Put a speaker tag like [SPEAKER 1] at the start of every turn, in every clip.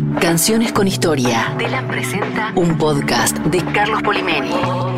[SPEAKER 1] Canciones con historia. Telam presenta un podcast de Carlos Polimeni.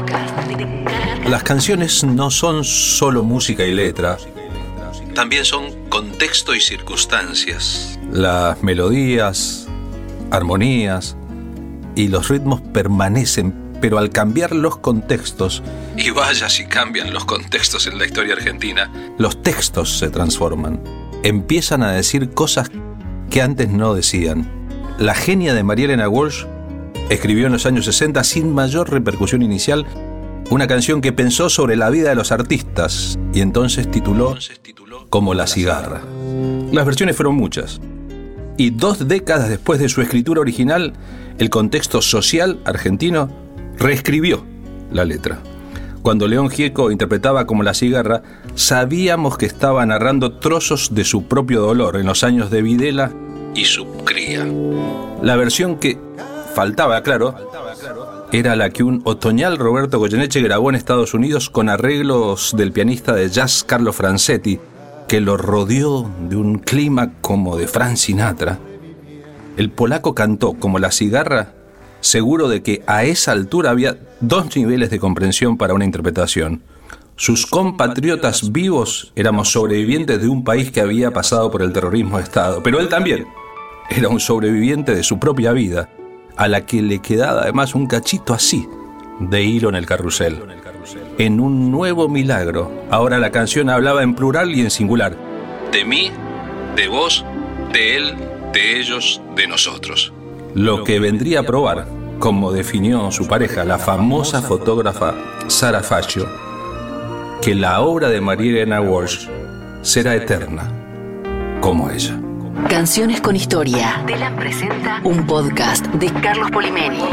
[SPEAKER 2] Las canciones no son solo música y letra, también son contexto y circunstancias. Las melodías, armonías y los ritmos permanecen, pero al cambiar los contextos, y vaya si cambian los contextos en la historia argentina, los textos se transforman. Empiezan a decir cosas que antes no decían. La genia de María Elena Walsh escribió en los años 60, sin mayor repercusión inicial, una canción que pensó sobre la vida de los artistas y entonces tituló Como la cigarra. Las versiones fueron muchas. Y 2 décadas después de su escritura original, el contexto social argentino reescribió la letra. Cuando León Gieco interpretaba Como la cigarra, sabíamos que estaba narrando trozos de su propio dolor en los años de Videla y su cría. La versión que faltaba, claro, era la que un otoñal Roberto Goyeneche grabó en Estados Unidos con arreglos del pianista de jazz Carlo Franzetti, que lo rodeó de un clima como de Frank Sinatra. El polaco cantó Como la cigarra, seguro de que a esa altura había 2 niveles de comprensión para una interpretación. Sus compatriotas vivos éramos sobrevivientes de un país que había pasado por el terrorismo de Estado, pero él también era un sobreviviente de su propia vida, a la que le quedaba además un cachito así de hilo en el carrusel. En un nuevo milagro, ahora la canción hablaba en plural y en singular. De mí, de vos, de él, de ellos, de nosotros. Lo que vendría a probar, como definió su pareja, la famosa fotógrafa Sara Faccio, que la obra de María Elena Walsh será eterna, como ella.
[SPEAKER 1] Canciones con historia. Telam presenta un podcast de Carlos Polimeni.